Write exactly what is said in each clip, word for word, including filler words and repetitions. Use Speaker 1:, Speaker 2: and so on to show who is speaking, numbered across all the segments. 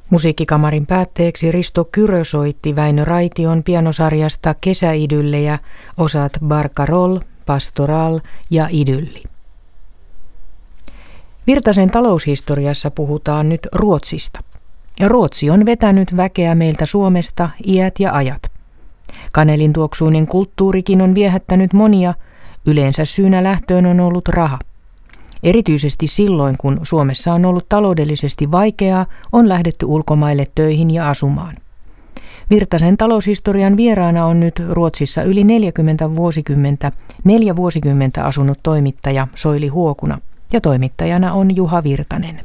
Speaker 1: Musiikkikamarin päätteeksi Risto Kyrö soitti Väinö Raition pianosarjasta Kesäidyllejä osat Barcarolle, Pastoral ja Idylli. Virtasen taloushistoriassa puhutaan nyt Ruotsista. Ja Ruotsi on vetänyt väkeä meiltä Suomesta iät ja ajat. Kanelin tuoksuinen kulttuurikin on viehättänyt monia, yleensä syynä lähtöön on ollut raha. Erityisesti silloin, kun Suomessa on ollut taloudellisesti vaikeaa, on lähdetty ulkomaille töihin ja asumaan. Virtasen taloushistorian vieraana on nyt Ruotsissa yli neljäkymmentä vuosikymmentä, neljä vuosikymmentä asunut toimittaja Soili Huokuna, ja toimittajana on Juha Virtanen.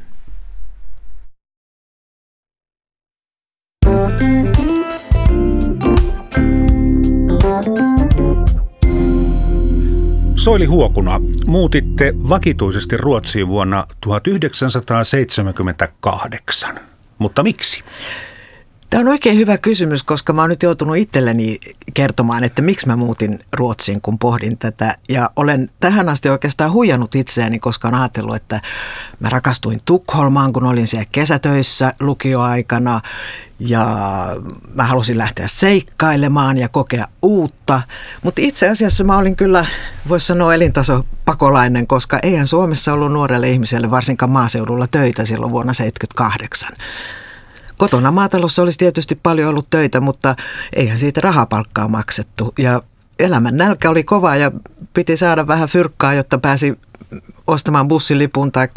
Speaker 2: Soili Huokuna, muutitte vakituisesti Ruotsiin vuonna tuhatyhdeksänsataaseitsemänkymmentäkahdeksan. Mutta miksi?
Speaker 3: Tämä on oikein hyvä kysymys, koska mä oon nyt joutunut itselleni kertomaan, että miksi mä muutin Ruotsiin, kun pohdin tätä. Ja olen tähän asti oikeastaan huijannut itseäni, koska olen ajatellut, että mä rakastuin Tukholmaan, kun olin siellä kesätöissä lukioaikana. Ja mä halusin lähteä seikkailemaan ja kokea uutta. Mutta itse asiassa mä olin kyllä, voisi sanoa, elintasopakolainen, koska eihän Suomessa ollut nuorelle ihmiselle, varsinkaan maaseudulla, töitä silloin vuonna tuhatyhdeksänsataaseitsemänkymmentäkahdeksan. Kotona maatalossa olisi tietysti paljon ollut töitä, mutta eihän siitä rahapalkkaa maksettu. Ja elämän nälkä oli kova ja piti saada vähän fyrkkaa, jotta pääsi ostamaan bussilipun tai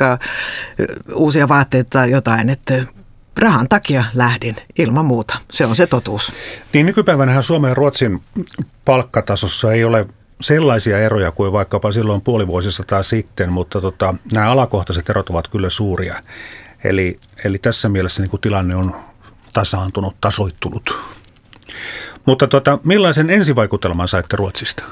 Speaker 3: uusia vaatteita tai jotain. Että rahan takia lähdin ilman muuta. Se on se totuus.
Speaker 2: Niin nykypäivänähän Suomen ja Ruotsin palkkatasossa ei ole sellaisia eroja kuin vaikkapa silloin puoli vuosisataa sitten, mutta tota, nämä alakohtaiset erot ovat kyllä suuria. Eli, eli tässä mielessä niin kuin tilanne on tasaantunut, tasoittunut. Mutta tota, millaisen ensivaikutelman saitte Ruotsista?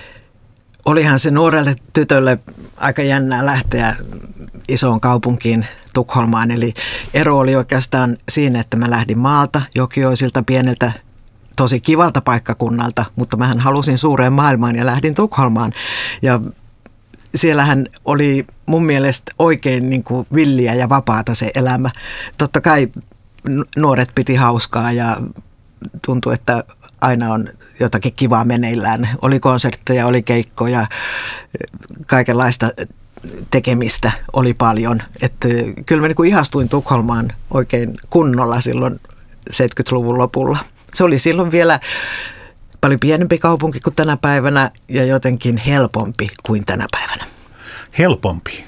Speaker 3: Olihan se nuorelle tytölle aika jännää lähteä isoon kaupunkiin Tukholmaan. Eli ero oli oikeastaan siinä, että mä lähdin maalta, Jokioisilta, pieneltä, tosi kivalta paikkakunnalta, mutta mähän halusin suureen maailmaan ja lähdin Tukholmaan. Ja siellähän oli mun mielestä oikein niin kuin villiä ja vapaata se elämä. Totta kai nuoret piti hauskaa ja tuntui, että aina on jotakin kivaa meneillään. Oli konsertteja, oli keikkoja, kaikenlaista tekemistä oli paljon. Että kyllä mä niin kuin ihastuin Tukholmaan oikein kunnolla silloin seitsemänkymmentäluvun lopulla. Se oli silloin vielä paljon pienempi kaupunki kuin tänä päivänä ja jotenkin helpompi kuin tänä päivänä.
Speaker 2: Helpompi?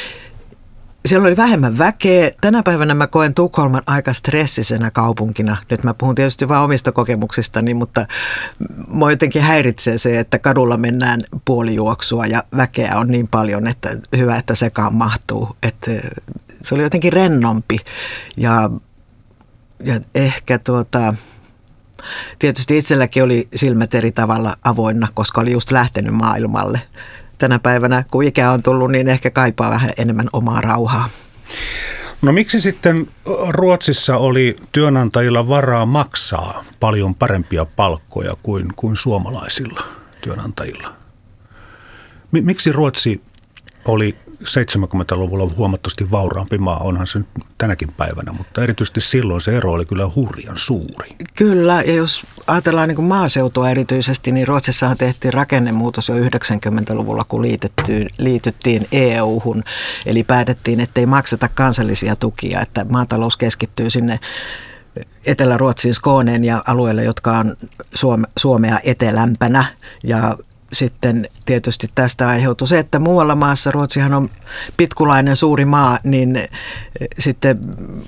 Speaker 3: Siellä oli vähemmän väkeä. Tänä päivänä mä koen Tukholman aika stressisenä kaupunkina. Nyt mä puhun tietysti vain omista kokemuksistani, mutta mua jotenkin häiritsee se, että kadulla mennään puolijuoksua ja väkeä on niin paljon, että hyvä, että sekaan mahtuu. Että se oli jotenkin rennompi ja, ja ehkä tuota... Tietysti itselläkin oli silmät eri tavalla avoinna, koska oli just lähtenyt maailmalle. Tänä päivänä, kun ikä on tullut, niin ehkä kaipaa vähän enemmän omaa rauhaa.
Speaker 2: No miksi sitten Ruotsissa oli työnantajilla varaa maksaa paljon parempia palkkoja kuin, kuin suomalaisilla työnantajilla? Miksi Ruotsi oli seitsemänkymmentäluvulla huomattavasti vauraampi maa, onhan se nyt tänäkin päivänä, mutta erityisesti silloin se ero oli kyllä hurjan suuri.
Speaker 3: Kyllä, ja jos ajatellaan niin kuin maaseutua erityisesti, niin Ruotsissahan tehtiin rakennemuutos jo yhdeksänkymmentäluvulla, kun liityttiin E U-hun. Eli päätettiin, ettei makseta kansallisia tukia, että maatalous keskittyy sinne Etelä-Ruotsin Skåneen ja alueelle, jotka on Suomea etelämpänä, ja sitten tietysti tästä aiheutui se, että muualla maassa, Ruotsihan on pitkulainen suuri maa, niin sitten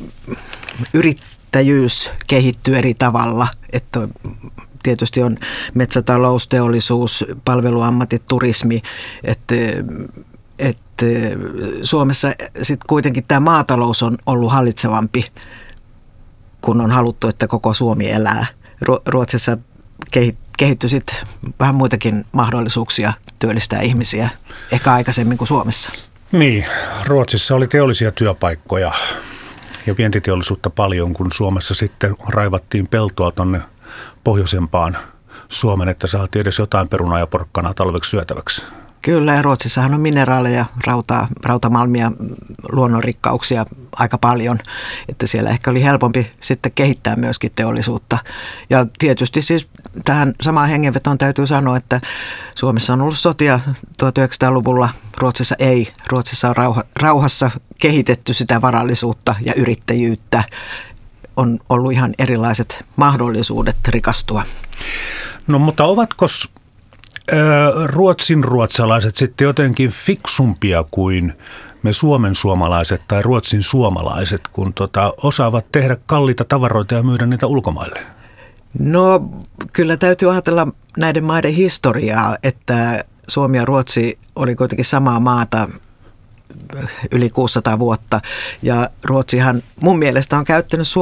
Speaker 3: yrittäjyys kehittyy eri tavalla. Että tietysti on metsätalous, teollisuus, palveluammatit, turismi. Että, että Suomessa sitten kuitenkin tämä maatalous on ollut hallitsevampi, kun on haluttu, että koko Suomi elää. Ruotsissa kehittyy. Kehittyi sitten vähän muitakin mahdollisuuksia työllistää ihmisiä, ehkä aikaisemmin kuin Suomessa.
Speaker 2: Niin, Ruotsissa oli teollisia työpaikkoja ja vientiteollisuutta paljon, kun Suomessa sitten raivattiin peltoa tuonne pohjoisempaan Suomen, että saatiin edes jotain perunaa ja porkkanaa talveksi syötäväksi.
Speaker 3: Kyllä, ja Ruotsissahan on mineraaleja, rautaa, rautamalmia, luonnonrikkauksia aika paljon, että siellä ehkä oli helpompi sitten kehittää myöskin teollisuutta. Ja tietysti siis tähän samaan hengenvetoon täytyy sanoa, että Suomessa on ollut sotia tuhatyhdeksänsataaluvulla, Ruotsissa ei. Ruotsissa on rauha, rauhassa kehitetty sitä varallisuutta ja yrittäjyyttä. On ollut ihan erilaiset mahdollisuudet rikastua.
Speaker 2: No mutta ovatko Ruotsin ruotsalaiset sitten jotenkin fiksumpia kuin me Suomen suomalaiset tai Ruotsin suomalaiset, kun tota, osaavat tehdä kalliita tavaroita ja myydä niitä ulkomaille?
Speaker 3: No kyllä täytyy ajatella näiden maiden historiaa, että Suomi ja Ruotsi oli kuitenkin samaa maata yli kuusisataa vuotta ja Ruotsihan mun mielestä on käyttänyt